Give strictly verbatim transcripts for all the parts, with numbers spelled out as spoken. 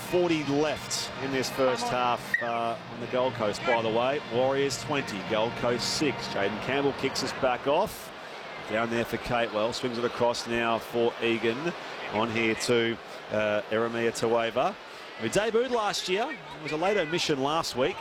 forty left in this first half uh, on the Gold Coast, by the way. Warriors twenty, Gold Coast six. Jaden Campbell kicks us back off. Down there for Catewell. Swings it across now for Egan. On here to uh, Eremia Tueva, who debuted last year. It was a late omission last week.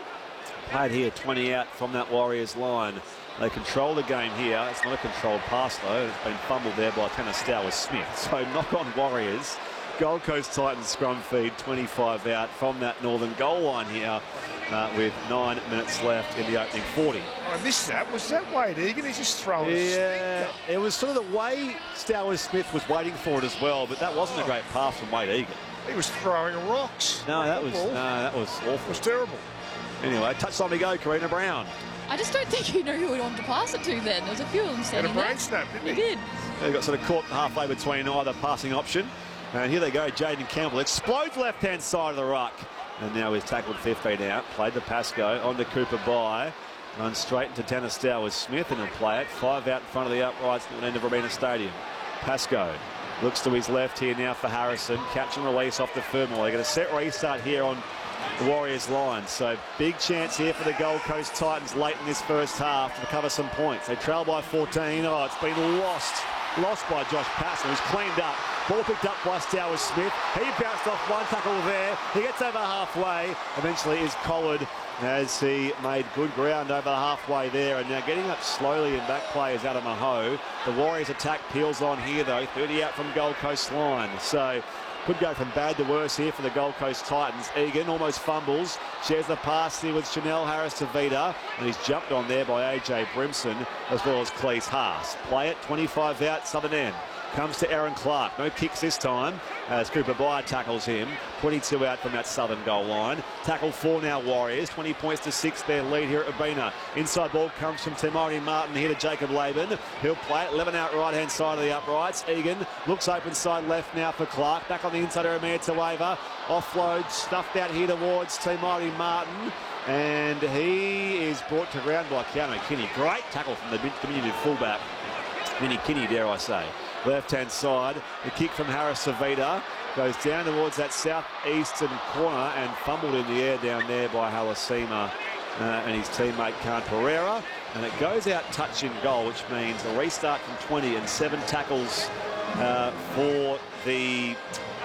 Played here twenty out from that Warriors line. They control the game here. It's not a controlled pass though. It's been fumbled there by Tanastowers Smith. So knock on Warriors. Gold Coast Titans scrum feed, twenty-five out from that northern goal line here uh, with nine minutes left in the opening forty. I missed that. Was that Wade Egan? He's just throwing Yeah, it was sort of the way Stowers Smith was waiting for it as well, but that wasn't a great pass from Wade Egan. He was throwing rocks. No, that was, no, that was awful. It was terrible. Anyway, touchline we go, Karina Brown. I just don't think you know who he wanted to pass it to then. There was a few of them standing Had a there. brain snap, didn't he? He did. They got sort of caught halfway between either passing option. And here they go, Jaden Campbell explodes left-hand side of the ruck. And now he's tackled fifteen out, played the Pascoe, on to Cooper Bye. Runs straight into Tanastowers Smith and he'll play it. Five out in front of the uprights at the end of Arena Stadium. Pascoe looks to his left here now for Harrison. Catch and release off the Fermor. They're going to set restart here on the Warriors line. So big chance here for the Gold Coast Titans late in this first half to recover some points. They trail by fourteen. Oh, it's been lost. Lost by Josh Passon, who's cleaned up. Ball picked up by Stowers Smith. He bounced off one tackle there. He gets over halfway. Eventually is collared as he made good ground over halfway there. And now getting up slowly in back play is Adam Maho. The Warriors attack peels on here though. thirty out from Gold Coast line. So could go from bad to worse here for the Gold Coast Titans. Egan almost fumbles. Shares the pass here with Chanel Harris-Tavita. And he's jumped on there by A J Brimson as well as Cleese Haas. Play it, twenty-five out, southern end. Comes to Aaron Clark. No kicks this time as Cooper Bye tackles him. twenty-two out from that southern goal line. Tackle four now Warriors. twenty points to six their lead here at Urbina. Inside ball comes from Timari Martin here to Jacob Laban. He'll play it. eleven out right hand side of the uprights. Egan looks open side left now for Clark. Back on the inside Eremia Tueva. Offload stuffed out here towards Timari Martin. And he is brought to ground by Keanu Kinney. Great tackle from the diminutive fullback. Vinny Kinney, dare I say. Left-hand side, the kick from Harris-Savita goes down towards that southeastern corner and fumbled in the air down there by Halasima uh, and his teammate Khan Pereira. And it goes out touch in goal, which means a restart from twenty and seven tackles uh, for the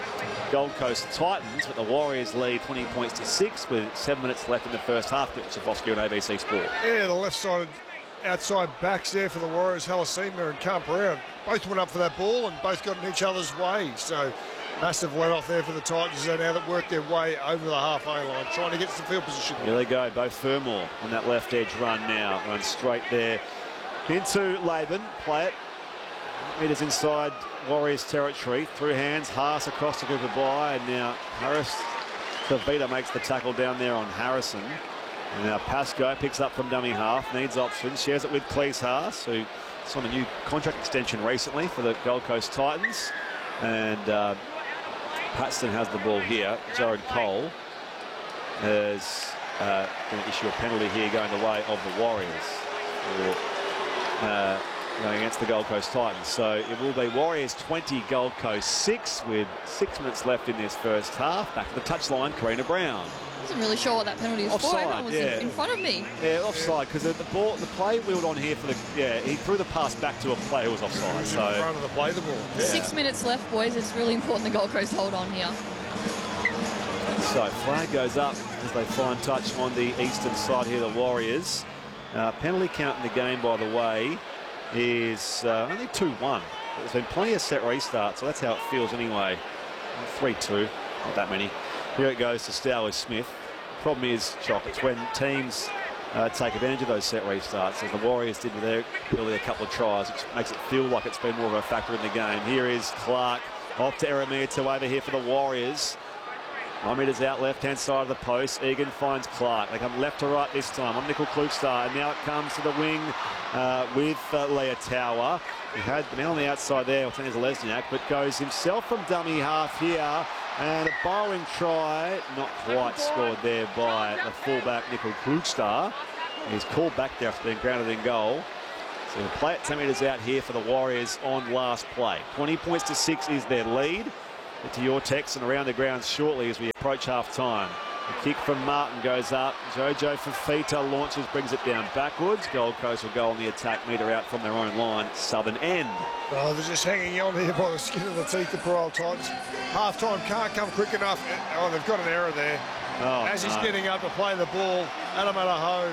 Gold Coast Titans, but the Warriors lead twenty points to six with seven minutes left in the first half. Savosky on A B C Sport. Yeah, the left-sided outside backs there for the Warriors, Halasima and Khan Pereira. Both went up for that ball and both got in each other's way. So massive let off there for the Titans now that worked their way over the halfway line, trying to get some field position. Here they go, both Fermor on that left edge run now. Run straight there into Laban. Play it. Meters inside Warriors territory. Through hands, Haas across to Cooper Bye. And now Harris Tavita makes the tackle down there on Harrison. And now Pascoe picks up from dummy half, needs options, shares it with Cleese Haas, who signed a new contract extension recently for the Gold Coast Titans. And uh, Paxton has the ball here. Jared Cole is uh, going to issue a penalty here going the way of the Warriors. For, uh, going against the Gold Coast Titans. So it will be Warriors twenty, Gold Coast six with six minutes left in this first half. Back to the touchline, Karina Brown. I wasn't really sure what that penalty was Offside, for. Everyone was yeah. in, in front of me. Yeah, offside, because the, the ball, the play wheeled on here for the, yeah, he threw the pass back to a player who was offside. So in front of the play the ball. Yeah. Six minutes left, boys. It's really important the Gold Coast hold on here. So flag goes up as they find touch on the eastern side here, the Warriors. Uh, penalty count in the game, by the way, is uh, only two one. There's been plenty of set restarts, so that's how it feels anyway. three two, not that many. Here it goes to Stowers Smith. Problem is, Chock, it's when teams uh, take advantage of those set restarts, as the Warriors did with their earlier couple of tries, which makes it feel like it's been more of a factor in the game. Here is Clark off to Eremia Tueva here for the Warriors. Nine metres out, left-hand side of the post. Egan finds Clark. They come left to right this time on Nickel Klugstar. And now it comes to the wing uh, with uh, Leah Tower. He had the man on the outside there, Tenez Lesniak, but goes himself from dummy half here. And a bowling try, not quite scored there by the fullback, Nickel Klugstar. He's called back there after being grounded in goal. So he'll play it ten metres out here for the Warriors on last play. twenty points to six is their lead. Get to your text and around the ground shortly as we approach half-time. The kick from Martin goes up. Jojo Fifita launches, brings it down backwards. Gold Coast will go on the attack, metre out from their own line, southern end. Oh, they're just hanging on here by the skin of the teeth, the poor old Titans. Half-time can't come quick enough. Oh, they've got an error there. Oh, As he's no. getting up to play the ball, Adam Alaho.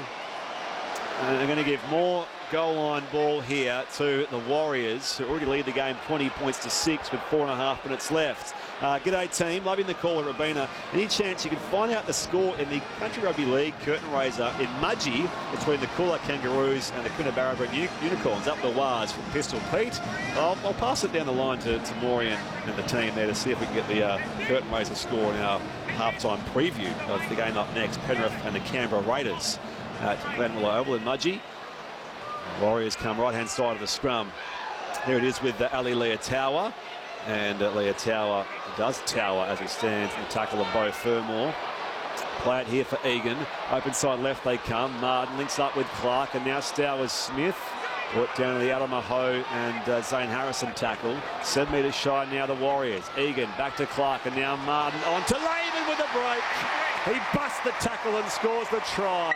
And they're going to give more goal line ball here to the Warriors, who already lead the game twenty points to six with four and a half minutes left. Uh, g'day team, loving the call at Rabina. Any chance you can find out the score in the Country Rugby League curtain raiser in Mudgee between the Coolah Kangaroos and the Coonabarabra Unicorns up the Wars from Pistol Pete? I'll, I'll pass it down the line to, to Morian and the team there to see if we can get the uh, curtain raiser score in our halftime preview of the game up next, Penrith and the Canberra Raiders at Glenmore Oval in Mudgee. Warriors come right-hand side of the scrum. There it is with uh, Ali Leotawa. And uh, Leotawa does tower as he stands in the tackle of Beau Fermor. Play it here for Egan. Open side left they come. Martin links up with Clark, and now Stowers Smith. Put down to the Alamaho and uh, Zane Harrison tackle. Seven metres shy now the Warriors. Egan back to Clark, and now Martin on to Laban with a break. He busts the tackle and scores the try.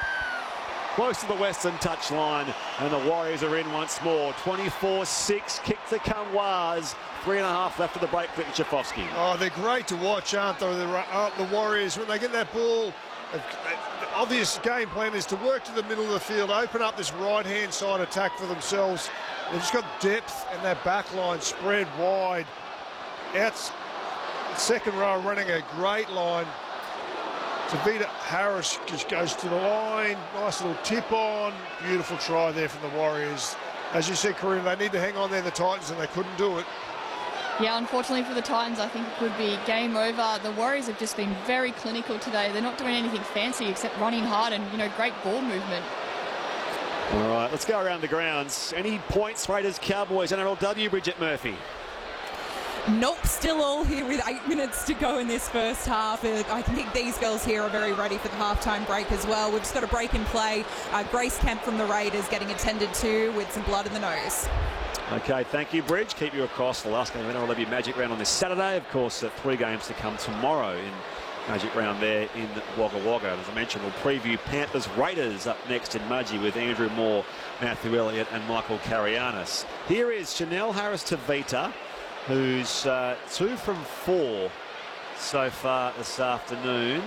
Close to the western touchline, and the Warriors are in once more. twenty-four six, kick to come Waz. Three and a half left of the break, Clinton Schifofsky. Oh, they're great to watch, aren't they, the, uh, the Warriors? When they get that ball, the obvious game plan is to work to the middle of the field, open up this right-hand side attack for themselves. They've just got depth, and that back line spread wide. Out, second row running a great line. Tavita Harris just goes to the line. Nice little tip on. Beautiful try there from the Warriors. As you said, Kareem, they need to hang on there, the Titans, and they couldn't do it. Yeah, unfortunately for the Titans, I think it could be game over. The Warriors have just been very clinical today. They're not doing anything fancy except running hard and, you know, great ball movement. All right, let's go around the grounds. Any points, Raiders, Cowboys, N R L W, Bridget Murphy? Nope, still all here with eight minutes to go in this first half. Uh, I think these girls here are very ready for the halftime break as well. We've just got a break in play. Uh, Grace Kemp from the Raiders getting attended to with some blood in the nose. Okay, thank you, Bridge. Keep you across the last game of N R L W Magic Round on this Saturday. Of course, uh, three games to come tomorrow in Magic Round there in Wagga Wagga. As I mentioned, we'll preview Panthers Raiders up next in Mudgee with Andrew Moore, Matthew Elliott and Michael Karianis. Here is Chanel Harris-Tavita, who's uh, two from four so far this afternoon.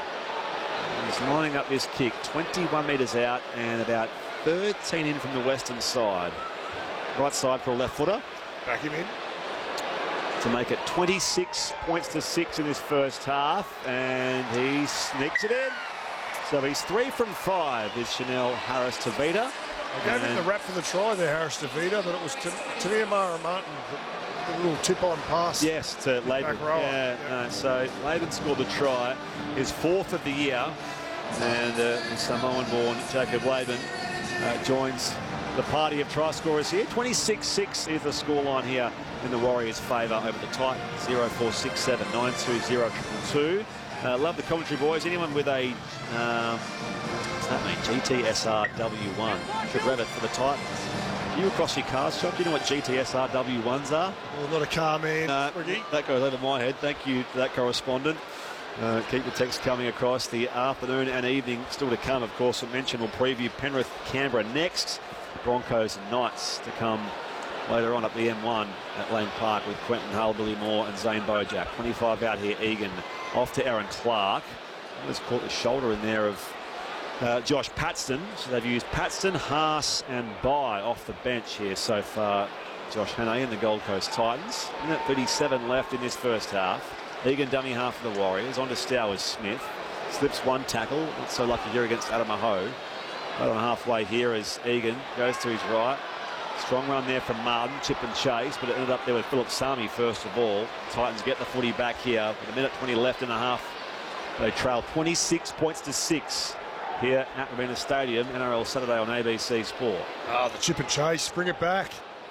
He's lining up this kick, twenty-one metres out and about thirteen in from the western side. Right side for a left footer. Back him in. To make it twenty-six points to six in this first half, and he sneaks it in. So he's three from five, is Chanel Harris-Tavita. I gave him the rap for the try there, Harris-Tavita, but it was Taniamara Martin. The little tip-on pass. Yes, to Laban. Yeah, yeah. No, so Laban scored the try, his fourth of the year, and uh, Samoan-born Jacob Laban uh, joins the party of try scorers here. twenty-six six is the scoreline here in the Warriors' favour over the Titans. zero four six seven nine two zero two two. Uh, love the commentary, boys. Anyone with a um, what's that mean? G T S R W one should rev it for the Titans. You across your cars shop, do you know what G T S R W ones are? Well, not a car man. Uh, that goes over my head. Thank you to that correspondent. Uh, keep the text coming across the afternoon and evening. Still to come, of course. I mentioned we'll preview Penrith, Canberra next. Broncos and Knights to come later on up the M one at Lang Park with Quentin Hull, Billy Moore and Zane Bojack. twenty-five out here, Egan. Off to Aaron Clark. Just caught the shoulder in there of uh, Josh Paxton. So they've used Paxton, Haas and Bai off the bench here so far. Josh Hannay and the Gold Coast Titans. Minute thirty-seven left in this first half. Egan dummy half for the Warriors. On to Stowers Smith. Slips one tackle. Not so lucky here against Adamaho. Right on halfway here as Egan goes to his right. Strong run there from Martin, chip and chase, but it ended up there with Philip Sami first of all. Titans get the footy back here with a minute twenty left and a half. They trail twenty-six points to six here at Rabina Stadium. N R L Saturday on A B C Sport. Ah, the chip and chase, bring it back.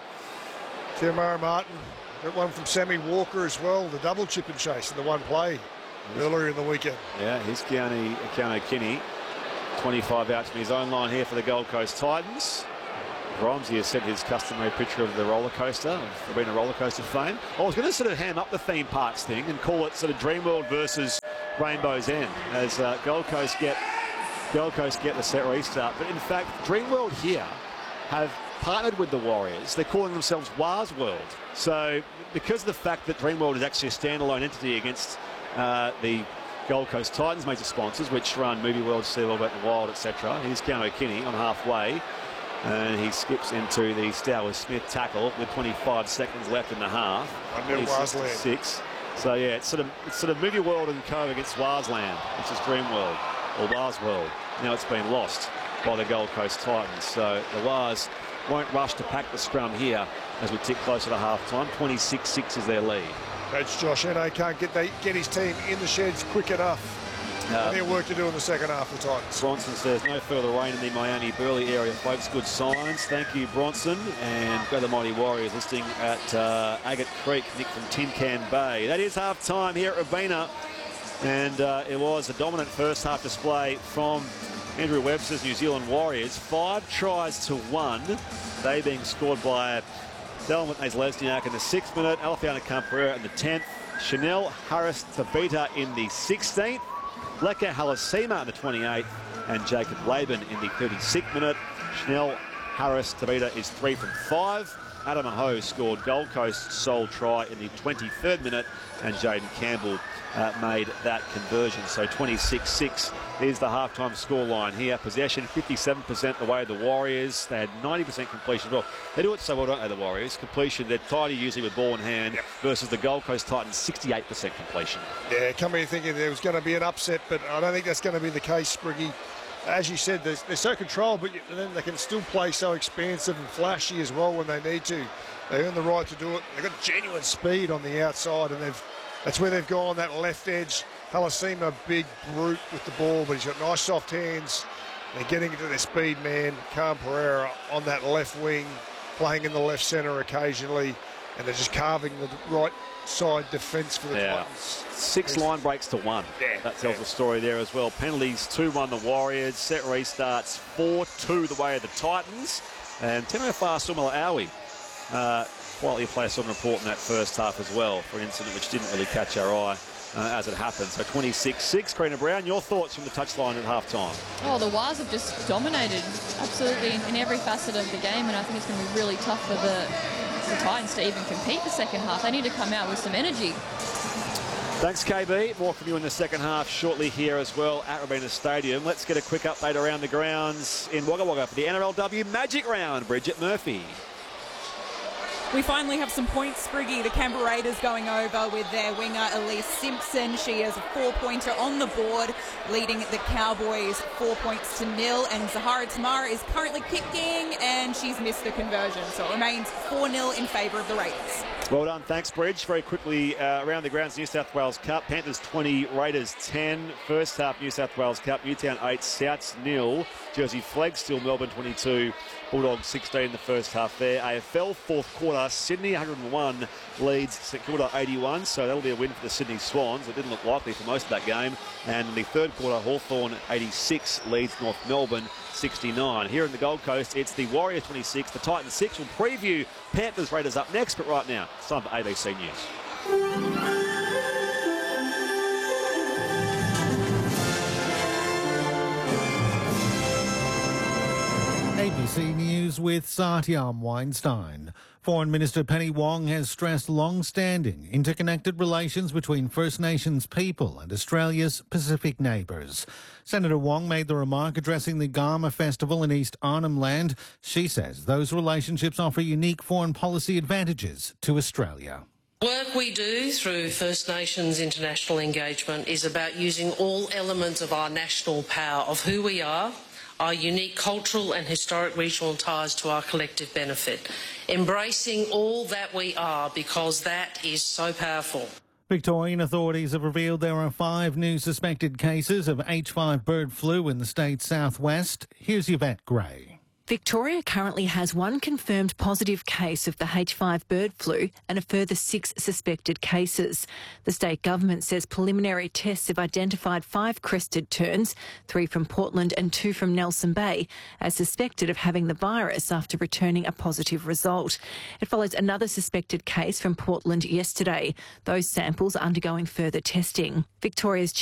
Tiamara Martin, got one from Sammy Walker as well, the double chip and chase in the one play earlier in the weekend. Yeah, here's Keanu, Keanu Kinney. twenty-five out from his own line here for the Gold Coast Titans. Romsey has sent his customary picture of the roller coaster, of being a roller coaster fame. I was going to sort of ham up the theme parks thing and call it sort of Dreamworld versus Rainbow's End, as uh, Gold Coast get Gold Coast get the set restart. But in fact, Dreamworld here have partnered with the Warriors. They're calling themselves Wars World. So because of the fact that Dreamworld is actually a standalone entity against uh, the Gold Coast Titans major sponsors, which run Movie World, SeaWorld, Wet n Wild, et cetera. Here's Cam O'Kinney on halfway, and he skips into the Stowers Smith tackle with twenty-five seconds left in the half. Six. So yeah, it's sort of it's sort of Movie World and Co against Warsland, which is Dreamworld or Wars World. Now it's been lost by the Gold Coast Titans. So the Wars won't rush to pack the scrum here as we tick closer to half time. twenty-six six is their lead. Coach Josh Eno can't get, they, get his team in the sheds quick enough. Uh, Their work to do in the second half of the Titans. Bronson says no further rain in the Miami-Burley area, folks. Good signs. Thank you, Bronson. And go the Mighty Warriors listening at uh, Agate Creek. Nick from Tin Can Bay. That is half time here at Robina. And uh, it was a dominant first half display from Andrew Webster's New Zealand Warriors. Five tries to one. They being scored by Delmont Lesniak in the sixth minute, Alfiana Camperera in the tenth, Chanel Harris Tabita in the sixteenth, Leka Halasima in the twenty-eighth, and Jacob Laban in the thirty-sixth minute. Chanel Harris Tabita is three from five. Adam Aho scored Gold Coast's sole try in the twenty-third minute, and Jaden Campbell uh, made that conversion. So twenty-six six is the halftime scoreline here. Possession fifty-seven percent the way of the Warriors. They had ninety percent completion. Well, they do it so well, don't they, the Warriors? Completion, they're tidy usually with ball in hand, yep, versus the Gold Coast Titans, sixty-eight percent completion. Yeah, come here thinking there was going to be an upset, but I don't think that's going to be the case, Spriggy. As you said, they're, they're so controlled, but then they can still play so expansive and flashy as well when they need to. They earn the right to do it. They've got genuine speed on the outside, and they've that's where they've gone, that left edge. Halasima, big brute with the ball, but he's got nice soft hands. They're getting into their speed man. Cam Pereira on that left wing, playing in the left centre occasionally, and they're just carving the right side defence for the yeah. Titans. Six line breaks to one. Yeah. That tells yeah. the story there as well. Penalties, two one the Warriors. Set restarts, four two the way of the Titans. And Tino Fa'asumala-Aui uh, quietly placed on report in that first half as well for an incident which didn't really catch our eye uh, as it happened. So twenty-six six. Karina Brown, your thoughts from the touchline at half-time? Oh, the Wars have just dominated absolutely in, in every facet of the game, and I think it's going to be really tough for the the Titans to even compete the second half. They need to come out with some energy. Thanks, K B. More from you in the second half shortly here as well at Robina Stadium. Let's get a quick update around the grounds in Wagga Wagga for the N R L W Magic Round. Bridget Murphy. We finally have some points, Spriggy. The Canberra Raiders going over with their winger, Elise Simpson. She has a four-pointer on the board, leading the Cowboys four points to nil. And Zahara Tamara is currently kicking, and she's missed the conversion. So it remains four nil in favour of the Raiders. Well done. Thanks, Bridge. Very quickly, uh, around the grounds, New South Wales Cup. Panthers twenty, Raiders ten. First half, New South Wales Cup. Newtown eight, Souths nil. Jersey Flag still Melbourne twenty-two. Bulldogs sixteen in the first half there. A F L fourth quarter, Sydney one hundred one leads St Kilda eighty-one, so that'll be a win for the Sydney Swans. It didn't look likely for most of that game. And in the third quarter, Hawthorn eighty-six leads North Melbourne sixty-nine. Here in the Gold Coast, it's the Warriors twenty-six, the Titans six. We'll preview Panthers Raiders up next, but right now, it's time for A B C News. A B C News with Satyam Weinstein. Foreign Minister Penny Wong has stressed long-standing interconnected relations between First Nations people and Australia's Pacific neighbours. Senator Wong made the remark addressing the Garma Festival in East Arnhem Land. She says those relationships offer unique foreign policy advantages to Australia. Work we do through First Nations international engagement is about using all elements of our national power, of who we are, our unique cultural and historic regional ties to our collective benefit, embracing all that we are because that is so powerful. Victorian authorities have revealed there are five new suspected cases of H five bird flu in the state's southwest. Here's Yvette Gray. Victoria currently has one confirmed positive case of the H five bird flu and a further six suspected cases. The state government says preliminary tests have identified five crested terns, three from Portland and two from Nelson Bay, as suspected of having the virus after returning a positive result. It follows another suspected case from Portland yesterday. Those samples are undergoing further testing. Victoria's